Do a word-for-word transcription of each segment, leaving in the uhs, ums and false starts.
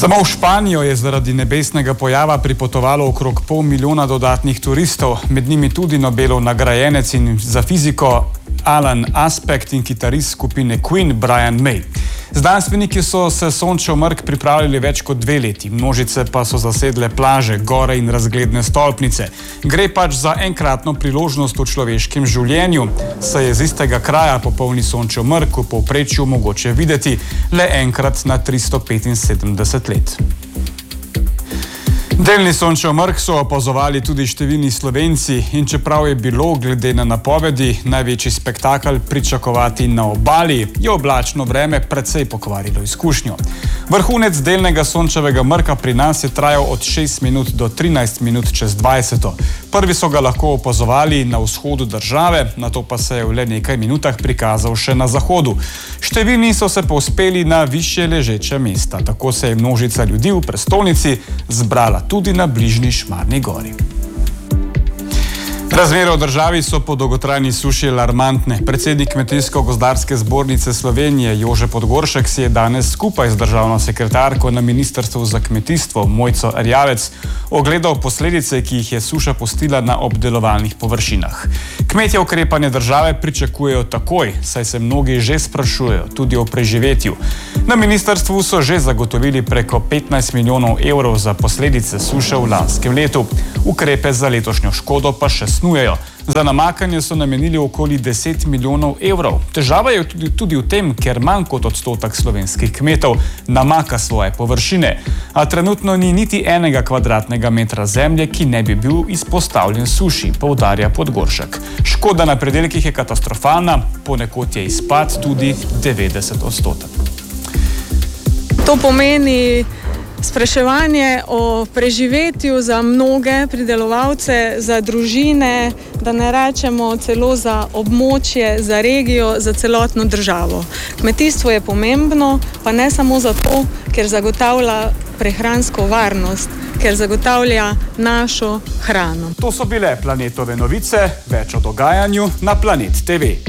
Samo v Španijo je zaradi nebesnega pojava pripotovalo okrog pol milijona dodatnih turistov, med njimi tudi Nobelov nagrajenec in za fiziko Alan Aspect in kitarist skupine Queen Brian May. Znanstveniki so se Sončev mrk pripravljali več kot dve leti, množice pa so zasedle plaže, gore in razgledne stolpnice. Gre pač za enkratno priložnost v človeškem življenju, saj je z istega kraja popolni Sončev mrk v povprečju mogoče videti le enkrat na tristo petinsedemdeset let. Delni Sončev mrk so opazovali tudi številni Slovenci in čeprav je bilo glede na napovedi največji spektakel pričakovati na obali, je oblačno vreme precej pokvarilo izkušnjo. Vrhunec delnega Sončevega mrka pri nas je trajal od šest minut do trinajst minut čez dvajseto. Prvi so ga lahko opazovali na vzhodu države, nato pa se je v le nekaj minutah prikazal še na zahodu. Številni so se povzpeli na višje ležeče mesta, tako se je množica ljudi v prestolnici zbrala tudi na bližnji Šmarni gori. Razmere v državi so po dolgotrajni suši alarmantne. Predsednik Kmetijsko-gozdarske zbornice Slovenije Jože Podgoršek si je danes skupaj z državno sekretarko na Ministrstvu za kmetijstvo Mojco Erjavec ogledal posledice, ki jih je suša pustila na obdelovalnih površinah. Kmetje ukrepanje države pričakujejo takoj, saj se mnogi že sprašujejo tudi o preživetju. Na ministrstvu so že zagotovili preko petnajst milijonov evrov za posledice suše v lanskem letu. Ukrepe za letošnjo škodo pa še snujejo. Za namakanje so namenili okoli deset milijonov evrov. Težava je tudi, tudi v tem, ker manj kot odstotek slovenskih kmetov namaka svoje površine, a trenutno ni niti enega kvadratnega metra zemlje, ki ne bi bil izpostavljen suši, poudarja Podgoršek. Škoda na predelkih je katastrofalna, ponekod je izpad tudi devetdeset odstoten. To pomeni spraševanje o preživetju za mnoge pridelovalce, za družine, da ne rečemo celo za območje, za regijo, za celotno državo. Kmetijstvo je pomembno, pa ne samo zato, ker zagotavlja prehransko varnost, ker zagotavlja našo hrano. To so bile Planetove novice, več o dogajanju na Planet te ve.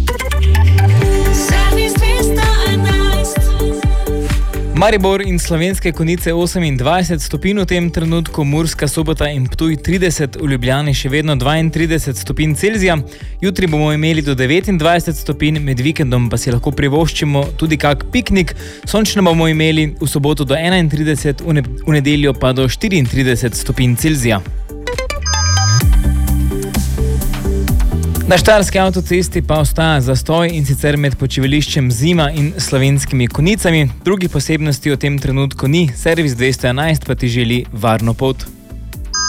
Maribor in Slovenske Konjice osemindvajset stopinj v tem trenutku, Murska Sobota in Ptuj trideset, v Ljubljani še vedno dvaintrideset stopinj Celzija. Jutri bomo imeli do devetindvajset stopinj, med vikendom pa si lahko privoščimo tudi kak piknik. Sončno bomo imeli v soboto do enaintrideset, v, ne- v nedeljo pa do štiriintrideset stopinj Celzija. Na štajerski avtocesti pa ostaja zastoj in sicer med počivališčem Zima in Slovenskimi Konjicami. Drugih posebnosti v tem trenutku ni, servis dvesto enajst pa ti želi varno pot.